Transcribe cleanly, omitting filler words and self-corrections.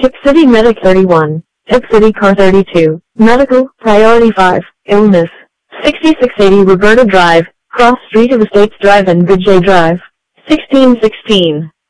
Hip City Medic 31, Hip City Car 32, Medical, Priority 5, Illness, 6680 Roberta Drive, Cross Street of Estates Drive and Bridge Drive, 1616.